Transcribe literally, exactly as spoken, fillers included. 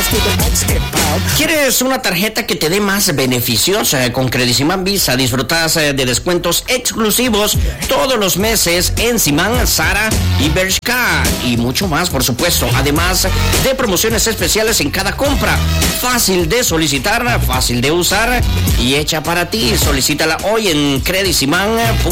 ¿Quieres una tarjeta que te dé más beneficios? Eh, con Credicimán Visa disfrutas eh, de descuentos exclusivos todos los meses en Simán, Zara y Bershka y mucho más, por supuesto. Además de promociones especiales en cada compra. Fácil de solicitar, fácil de usar y hecha para ti. Solicítala hoy en Credicimán.